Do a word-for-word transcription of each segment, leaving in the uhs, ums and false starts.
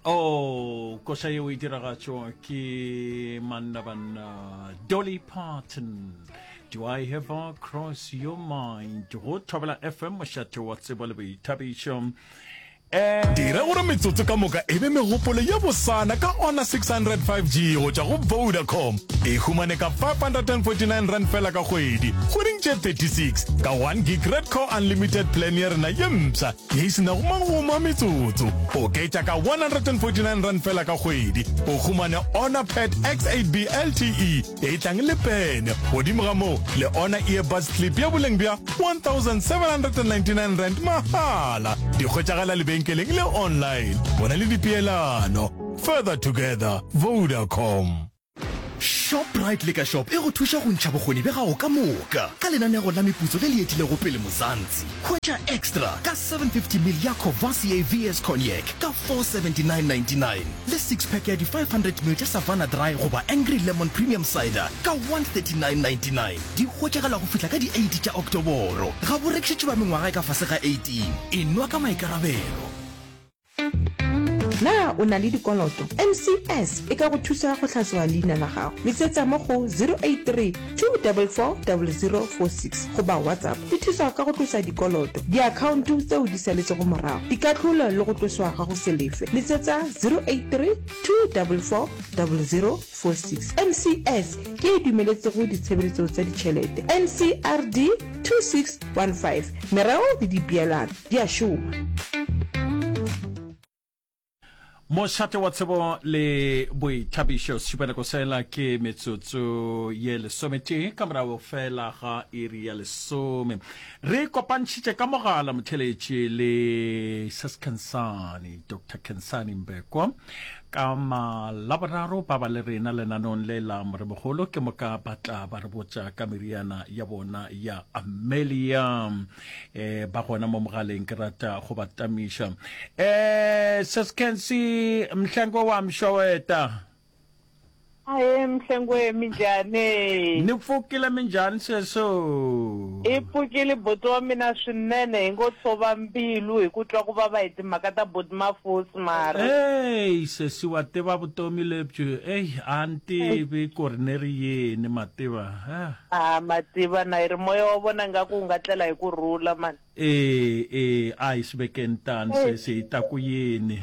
Oh, kosa yeo e diragatswa ke manna banna Dolly Parton. Do I ever cross your mind? Go Tabela F M mošate wa tsebo le boithabišo. Dira gore metsotso ka moka e be megopolo ya bosana ka ona six hundred five G go tša go Vodacom. E humane ka five hundred forty-nine rand fela ka kgwedi. Kgweding tše thirty-six ka one gig Red Core Unlimited plan ya rena ye mpša. Ye e sena go mangoma metsotso. O ketša ka one hundred forty-nine rand fela ka kgwedi. O humane Honor Pad X eight B L T E e tlang le pene. Godimo ga moo le Honor Earbuds Clip ya boleng bja one thousand seven hundred ninety-nine rand mahala. Di kgwetšagala le Keleng le online bona le dipeelano further together Vodacom. Shoprite le ka shop e go thuša go ntšha bokgoni be gago ka moka ka lenanego la meputso le le etile go pele mozantsi. Hwetša extra ka seven fifty mil ya Courvoisier V S Cognac ka four seventy-nine ninety-nine le six pack ya di five hundred mil tša Savannah Dry goba Angry Lemon Premium Cider ka one thirty-nine ninety-nine. Di hwetšagala go fihla ka di eight tša Oktoboro. Ga bo rekišetše ba mengwaga ka fase ga eighteen. Enwa ka maikarabelo. Na o na le dikoloto, M C S e ka go thusa go tlhatswa leina la gago. Letsetsa mo go zero eight three two four four zero zero four six go ba WhatsApp. Di thusa ka go tlosa dikoloto, diakhaonto tseo di saletse go morago, dikatlholo le go tloswa ga go selefe. Letsetsa zero eight three two four four zero zero four six. M C S ke e dumeletse go ditshebeletso tsa ditšhelete. N C R D two six one five. Merao le dipeelano di a šoma. Mošate wa tsebo le boithabišo sebanako sela ke metsotso ye lesomete ka morago fela ga iri ya lesome. Re kopantšhitše ka mogala motheletši le Sis Khensani, Doctor Khensani Mbekwa ka malaboraro ba ba le rena lenanong le la moremogolo ke moka batla ba re botša ka meriana ya bona ya Amelia eh, ba gona mo mogaleng ke rata go ba tamiša. Eh, Sis Khensi mhlengo wa mshoweta. Aye mhlengwe minjani Ni pfukile minjani seso I pfukile boto wa mina swinene hi ngo tshova mbilu hi ku twa ku vava hi timhaka ta body mafusi mara hey sesi wa tiva vutomi lebyi hey antivi ku ri neri yini mativa ah mativa na ri moya wa vona nga ku nga tlela hi ku rhula man eh eh ai sibekentani sesi ta ku yini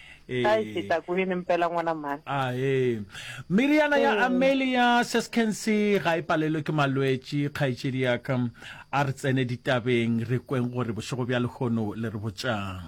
ai sita ku yini mpela ngwana mani ah eh miriana ya Amelia Sis Khensi ga ipalelo ke malwetši kgaitšedi ya ka a re tsene ditabeng re kweng gore bošego bja legono le re botšang.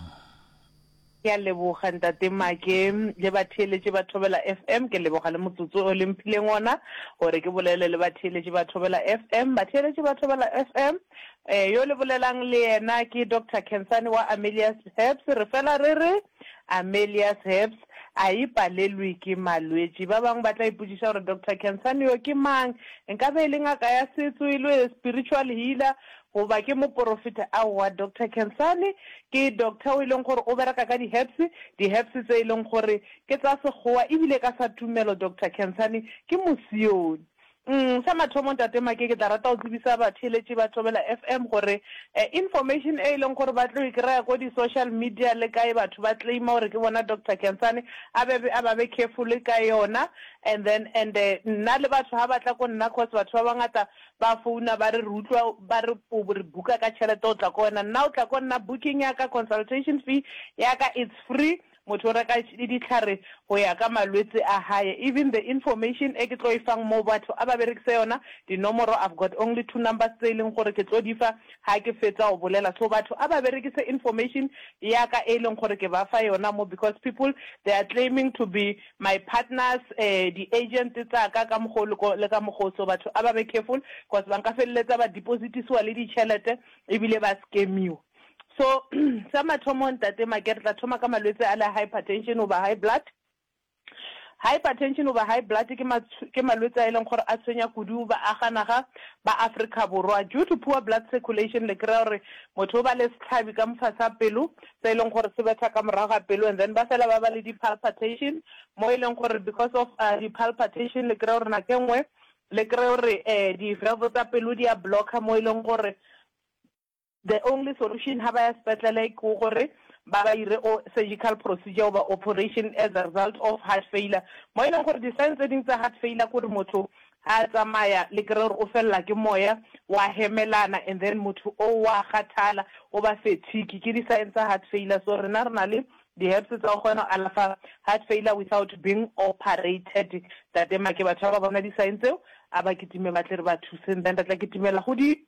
ya leboga ntate make le batheletši ba Thobela F M ke leboga le motsotso o lemphileng ona gore ke bolele le batheletši ba Thobela F M batheletši ba Thobela F M eh yo le bolelang le yena ke Doctor Khensani wa Amelia's Herbs re fela re re Amelia's Herbs a ipalelwe ke malwetši ba bang ba tla ipudiša gore Doctor Khensani yo ke mang nka be le ngaka ya setso ile spiritual healer goba ke mo profeta a wa Doctor Khensani ke doctor o ileng gore o bereka ka di herbs di herbs tse ileng gore ke tsa sekgowa ebile ka sa tumelo Doctor Khensani ke mosione. Mm sa mathomo ntate make ke tla rata o tsebisa batheletši ba Thobela F M gore information e ileng gore ba tlo ikrea go di social media le kae batho ba claima gore ke bona Doctor Khensani a be a ba be careful ka yona and then and nna le batho ha batla go nna cause batho ba bangata ba founa ba re rutlwa ba re buka ka tšhelete o tla go nna nna o tla go nna booking ya ka consultation fee ya ka it's free motho re ka ditlhare go ya ka malwetse a hae even the information e ke tlo ifang mo batho a ba berekise yona di nomoro I've got only two numbers tse leng gore ke tlo difa ha ke fetsa o bolela so batho a ba berekise information ya ka e leng gore ke ba fa yona mo because people they are claiming to be my partners eh di agent tsa ka ka mogolo le ka mogoso batho a ba be careful because ba nka felletsa ba depositisiwa le di tšhelete e bile ba scamiwa. So sa mathomo ntate make tla thoma ka malwetse a la hypertension over high blood. Hypertension over high blood ke ma ke malwetse a ileng gore a tshwenya kudu ba aganaga ba Africa borwa due to poor blood circulation le kry gore motho ba le setlhabi ka mfasa pelo se ileng gore se betha ka moraga pelo and then ba fela ba ba le di palpitation mo ileng gore because of uh, the palpitation le kry gore na ke ngwe le kry gore eh di valve tsa pelo di a blocka mo ileng gore the only solution ha ba ya sepetlele ke gore ba ba ire o surgical procedure over operation as a result of heart failure mo e leng gore di-signs tse ding tsa heart failure kore motho a tsamaya le kere gore o felela ke moya wa hemelana and then motho o wa kgathala o ba fatigue ke di-signs tsa heart failure so rena re na le di-herbs tsa go kgona alafa heart failure without being operated tate make batho ba bona di-signs tseo a ba kitime ba tle re ba thuse then re tla kitimela go di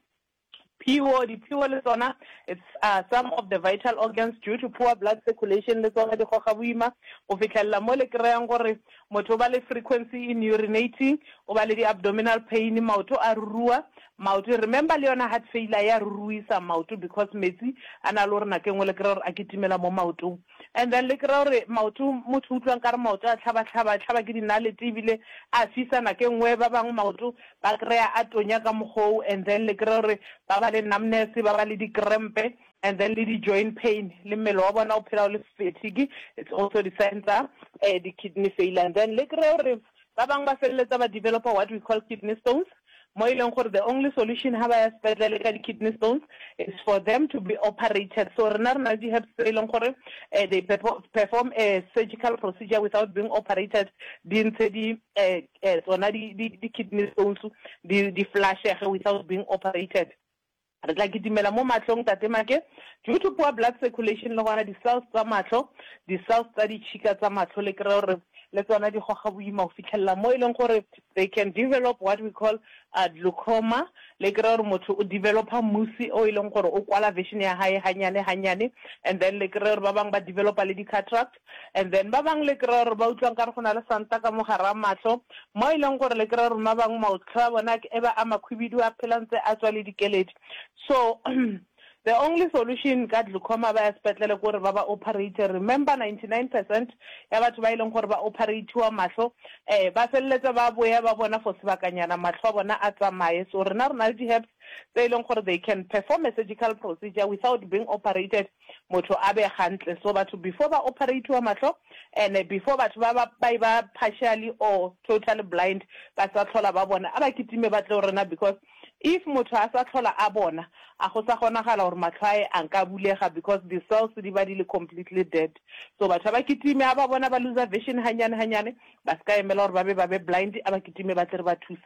P O, the P O le tsona, it's uh, some of the vital organs due to poor blood circulation le tsona di goga boima o fitlhella mo le kry-ang gore motho ba le frequency in urinating o ba le di-abdominal pain maoto a rurua maoto remember le yona heart failure ya ruruisa maoto because metsi a na le gore nako engwe le kry-a gore a kitimela mo maotong and then le kry-a gore maoto motho utlwang ka re maoto a tlhaba-tlhaba tlhaba ke dinalete ebile a fisa nako engwe ba bangwe maoto ba kry-a a tonya ka mogou and then le kry-a gore ba ba le numbness ba ba le di-crampe and then le di-joint pain le mmele wa bona o phela o le fatigue it's also the signs of uh, the kidney failure and then le kry-a gore ba bangwe ba feleletsa ba developer what we call kidney stones mo e leng gore the only solution ha ba ya sepetlele ka di-kidney stones is for them to be operated so rena re na le di-herbs tse e leng gore uh, they perform a surgical procedure without being operated di ntse di tsona di-kidney stones di flashege without being operated re tla kitimela mo matlong tate make due to poor blood circulation le gona di-cells tsa matlho di-cells tsa ditšhika tsa matlho le kry-a gore le tsona di goga boima go fitlhelela mo e leng gore they can develop what we call a glaucoma le kry-a gore motho o developa musi o e leng gore o kwala vision ya hae hanyane hanyane and then le kry-a gore ba bangwe ba developa le di-cataract and then ba bangwe le kry-a gore ba utlwang ka re go na le santa ka mogare a matlho mo e leng gore le kry-a gore ma bangwe maotlho a bona e ba a makhwibidu a phela ntse a tswa le dikeledi so the only solution ka glaucoma ba ya sepetlele gore ba ba operate remember ninety-nine percent ya batho ba e leng gore ba operatiwa matlho eh ba feleletsa ba boya ba bona for sebakanyana matlho a bona a tsamaye so rena re na le di-herbs tse e leng gore they can perform a surgical procedure without being operated motho a be gantle so batho before ba operatiwa matlho and uh, before batho ba ba ba partially or totally blind ba sa tlhola ba bona a ba kitime ba tle rena because if motho a sa tlhola a bona a go sa gonagala gore matlho a a nka bulega because the cells di ba di le completely dead so batho ba kitime a ba bona ba lose vision hanyane hanyane ba ska emela gore ba be ba be blind a ba kitime ba tle ba thuse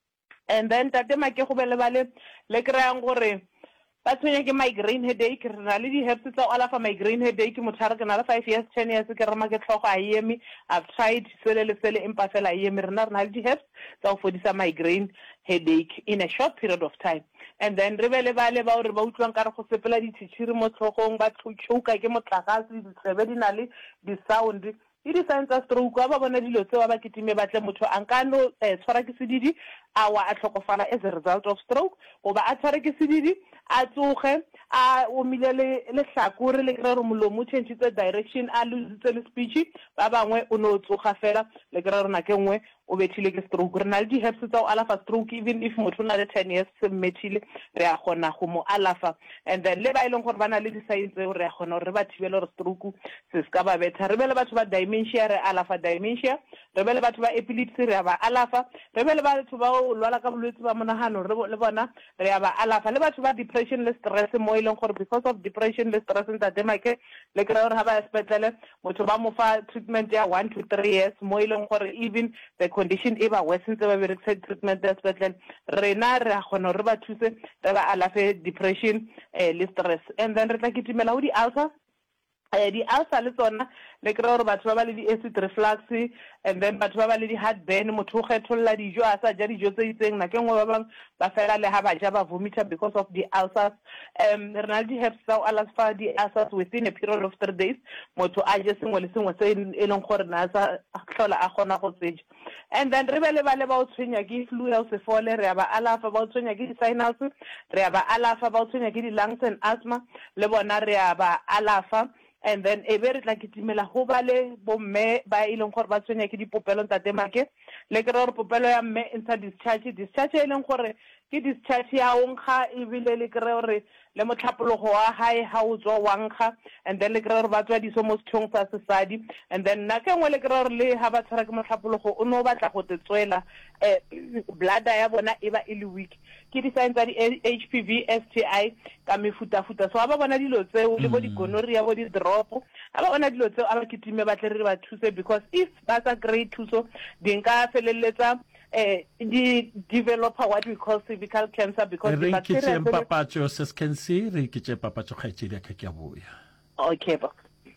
and then tate make go bele bale le kry-ang gore ba tshwenya ke migraine headache re na le di-herbs tsa o alafa migraine headache motho a re ke na le five years ten years ke rema ke tlhogo a eme I've tried sele le sele empa fela a eme re na re na le di-herbs tsa go fodisa migraine headache in a short period of time and then re be le bale ba gore ba utlwang ka re go sepela ditshitshiri mo tlhogong ba tšhouka ke motlakase ditsebe di na le di-sound e di-signs tsa stroke ba bona dilo tseo ba kitime batle motho a nka no tshwara ke sedidi a wa a tlhokofala as a result of stroke goba a tshware ke sedidi a tsoge a omile le hlakore le kry-a gore molomo o changitse direction a lositse le speech ba bangwe o ne o tsoga fela le kry-a gore nako nngwe o bethile ke stroke re na le di-herbs tsa o alafa stroke even if motho o na le ten years se mmethile re a kgona go mo alafa and then le ba e leng gore ba na le di-signs tseo re a kgona gore re ba thibele gore stroke se se ka ba betha re be le batho ba dementia re alafa dementia re be le batho ba epilepsy re a ba alafa re be le batho ba o lwala ka bolwetse ba monagano le bona re a ba alafa le batho ba depression le stress mo e leng gore because of depression le stress ntate make le kry-a gore ga ba ya sepetlele motho ba mo fa treatment ya one to three years mo e leng gore even the condition e ba worse ntse ba berekisa treatment ya sepetlele rena re a kgona gore re ba thuse re ba alafe depression eh, le stress and then re tla kitimela go di-ulcers eh di-ulcer le tsona le kry-a gore batho ba ba le di-acid reflux and then batho ba ba le di-heartburn motho o kgetholola dijo a sa ja dijo tse itseng nako engwe ba bangwe ba fela le ha ba ja ba vomita because of di-ulcers um re na le di-herbs tsa o alafa di-ulcers within a period of three days motho a je sengwe le sengwe se e leng gore na sa tlhola a kgona go tseja and then re be le ba le ba o tshwenya ke flu ya o sefole re a ba alafa ba o tshwenya ke di-sinus re a ba alafa ba o tshwenya ke di-lungs and asthma le bona re a ba alafa and then e be re tla kitimela go ba le bomme ba e leng gore ba tshwenya ke dipopelo ntate make le kry-a gore popelo ya mme ntsha discharge discharge e leng gore ke discharge ya onkga ebile le kre gore le motlhapologo wa hae ha o tswa wankga and then le kre gore ba tswa diso mo sethong sa sesadi and then nna ke ngwe le kre gore le ha ba tshwara ke motlhapologo o no batla go tswela eh blood ya bona e ba e le weak ke di signs tsa di H P V S T I ka mefutafuta so ba bona dilo tseo le bo di gonorrhea bo di drop ba bona dilo tseo a ba kitime ba tle re ba thuse because if ba sa great thuso di nka feleletsa eh di developer what we call cervical cancer because the bacteria papatso ses cancer re ke tse papatso khaitse dia ke ya boya okay ba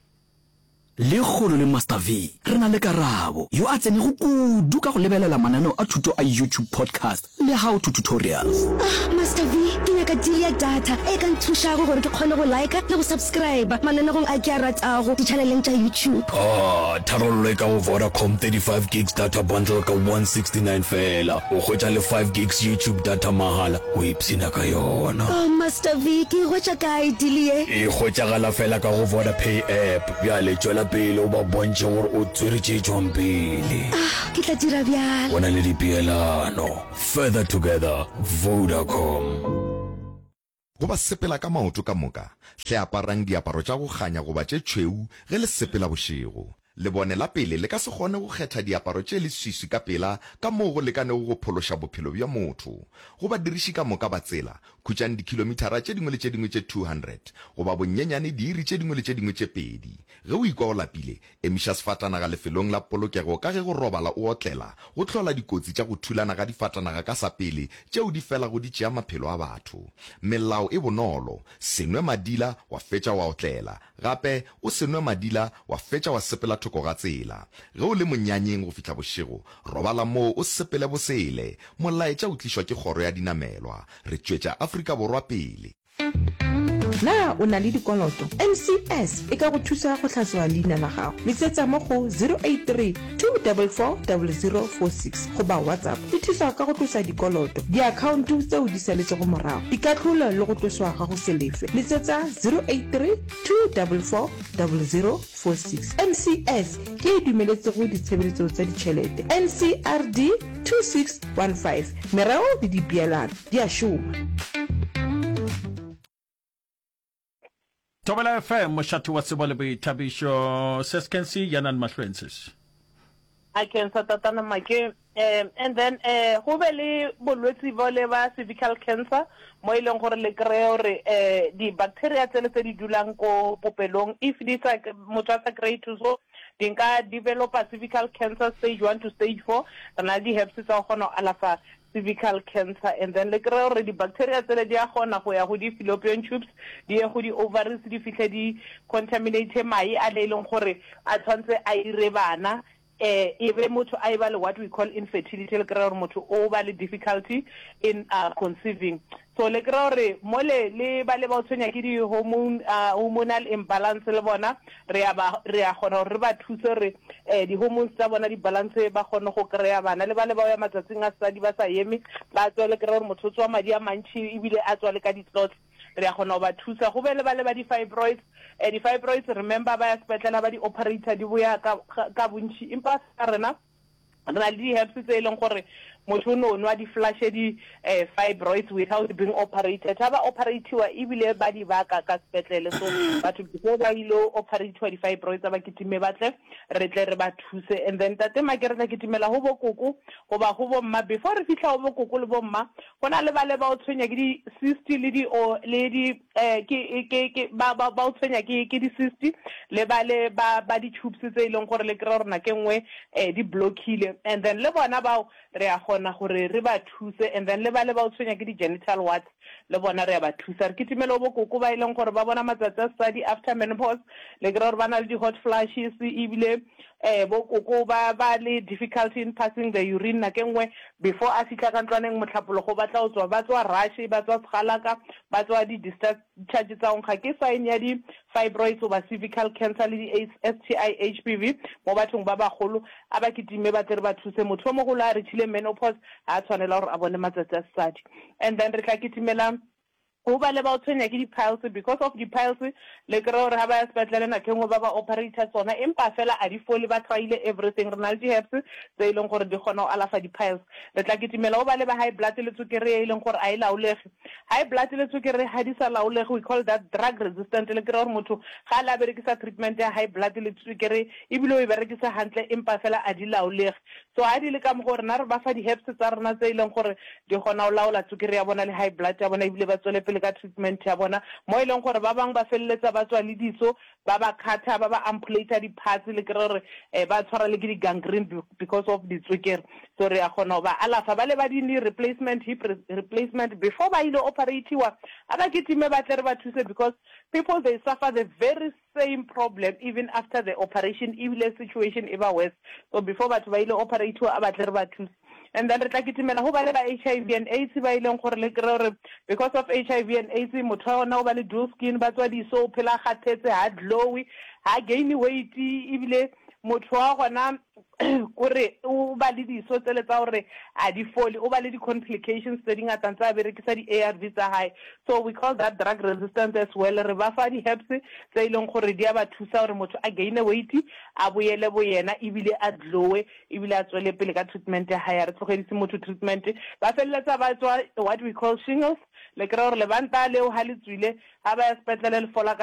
le kholo le Master V re na le karabo yo a tsene go kudu ka go lebelela mananeo a thuto a YouTube podcast le how to tutorials ah Master V ke nyaka dia data e ka nthusha go gore ke kgone go like le go subscribe mananeo a ke a ratsago di channeleng tsa YouTube ah tharollo ka go Vodacom thirty-five gigs data bundle ka one sixty-nine fela o khotsa le five gigs YouTube data mahala o ipsina ka yona oh Master V ke go tsa ka idile e khotsa gala fela ka go Vodapay app ya le tswela pele o ba bontshe gore o tsweretse tsompele ah ke tla dira byala bona le dipielano further together Vodacom go ba sepela ka maoto ka moka hle aparang diaparo tša go ganya go ba tše tšhweu ge le sepela bošego le bone la pele le ka se gone go kgetha diaparo tše le swiswi ka pela ka moo go lekane go phološa bophelo bja motho go ba diriši ka moka ba tsela khutšang dikilomitara tše dingwe le tše dingwe tše two hundred go ba bonyenyane diiri tše dingwe le tše dingwe tše pedi ge o ikwa go lapile emiša sefatanaga lefelong la polokego ka ge go robala o otlela go tlhola dikotsi tša go thulana ga difatanaga ka sa pele tšeo di fela go di tšea maphelo a batho melao e bonolo senwe madila wa fetša wa otlela gape o senwe madila wa fetša wa sepela thoko ga tsela ge o le monyanyeng go fihla bošego robala moo o sepele bosele molaetša o tlišwa ke kgoro ya dinamelwa re tšwetša Afrika Borwa pele na o na le dikoloto M C S e ka go thusa go tlhatswa leina la gago letsetsa mo go zero eight three two four four zero zero four six go ba WhatsApp e thusa ka go tlosa dikoloto diakhaonto tseo di saletse go morago ikatlholo le go tloswa ga go selefe letsetsa zero eight three two four four zero zero four six M C S ke e dumeletse go ditshebeletso tsa ditšhelete N C R D two six one five merao le dipielano di a šoma Tobela F M moshati wa tsebo le boithabišo seskensi yanan mahluenses I can satatana make um, and then eh go be le bolwetsi bo le ba cervical cancer mo ileng gore le kry gore eh di bacteria tse tse di dulang ko popelong if di sa motho sa kry thuso di nka develop cervical cancer stage one to stage four rena di herpes tsa go no alafa cervical cancer and then le kry gore di bacteria tse di a gona go ya go di fallopian tubes di ya go di ovaries di fitlhe di contaminate mai a le leng gore a tshwantse a ire bana eh ebe motho a iba le what we call infertility le kry gore motho o ba le difficulty in uh, conceiving so le kry gore mole le ba le ba tshwenya ke di hormone uh, hormonal imbalance le bona re ba re a gona re ba thuse re eh di hormones tsa bona di balance ba gone go kry bana le ba le ba ya matsatsing a sa di ba sa yeme ba tswa le kry gore motho tswa madi a mantši ebile a tswa le ka di clots re a gona ba thusa go be le ba le ba di fibroids eh di fibroids remember ba ya sepetlela ba di operator di boya ka ka bontši impa sa rena rena le di herpes tse leng gore motho no nwa di flash di eh, fibroids without being operated ha ba operatiwa ebile ba di baka ka sepetlele so batho before ba ilo operatiwa di fibroids ba kitime batle re tle re ba thuse and then tate ma ke re tla kitimela go bokoko go ba go bomma before re fitla go bokoko le bomma gona le ba le ba o tshwenya ke di cyst le di o le di eh ke ke ba ba ba o tshwenya ke ke di cyst le ba le ba ba di tubes tse ileng gore le kry rona ke ngwe eh di blockile and then le bona ba re a gona gore re ba thuse and then le ba le ba o tshwenya ke di genital warts le bona re ba thusa re kitimela bo koko ba ileng gore ba bona matsatsi a study after menopause le kry gore ba na le di hot flashes ebile eh bo koko ba ba le difficulty in passing the urine na ke ngwe before a fitla ka ntlwaneng motlhapologo ba tla o tswa ba tswa rash ba tswa tshalaka ba tswa di discharge tsa ngga ke sign ya di fibroids oba cervical cancer le di S T I H P V mo bathong ba bagolo a ba kitime ba tle ba thuse motho mo go la re tshile menopause a tshwanela gore a bone matsatsi a study and then re tla kitimela go ba le ba o tshwenya ke di-piles because of di-piles le kry gore ga ba ya sepetlele nako engwe ba ba operator tsona empa fela a di fole ba tryile everything re na le di-herbs tse e leng gore di kgona go alafa di-piles re tla ketimela go ba le ba high blood le tsokere e leng gore a e laolege high blood le tsokere ga di sa laolege we call that drug resistant le kry gore motho ga a la berekisa treatment ya high blood le tsokere ebile o e berekisa hantle empa fela a di laolege so a di le ka mo gore na re ba fa di-herbs tsa rena tse e leng gore di kgona go laola tsokere ya bona le high blood ya bona ebile ba tswele le ka treatment ya bona mo e leng gore ba bang ba feleletsa ba tswa le diso ba ba khatha ba ba ampulate di-parts le kry gore ba tshwara le ke di-gangrene because of ditswekere so re a kgona go ba alafa ba le ba di-knee replacement hip replacement before ba ile operatiwa a ba ketime ba tle re ba thuse because people they suffer the very same problem even after the operation ebile situation e ba worse so before batho ba ile operatiwa a ba tle re ba thuse and then re tla ketimela go ba le ba H I V and AIDS ba ileng gore le kry gore because of H I V and AIDS motho wa ona o ba le dual skin ba tswa diso o phela kgathetse ha glowy ha gain weight ebile motho wa gona kore o ba le diso tsele tsa gore a di fole o ba le di-complications tse di ngata ntse a berekisa di-A R V tsa hae so we call that drug resistance as well re ba fa di-herbs tse e leng gore di a ba thusa gore motho a gaine weight a boele bo yena ebile a glowe ebile a tswele pele ka treatment ya hae re tlogedise motho treatment ba feleletsa ba tswa what we call shingles le kry gore lebanta leo ha le tswile ga ba ya sepetlele le fola